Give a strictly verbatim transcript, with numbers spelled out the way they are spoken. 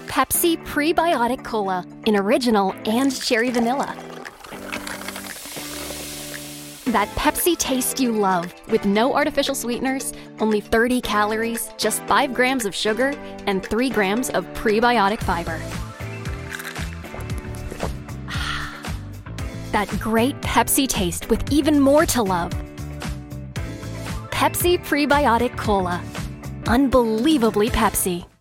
Pepsi Prebiotic Cola in original and cherry vanilla. That Pepsi taste you love, with no artificial sweeteners, only thirty calories, just five grams of sugar, and three grams of prebiotic fiber. That great Pepsi taste with even more to love. Pepsi Prebiotic Cola. Unbelievably Pepsi.